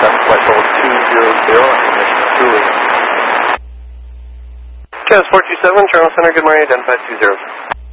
That's flight level 200 on mission Thule. Cas 427, Charles Center, good morning, identify 20.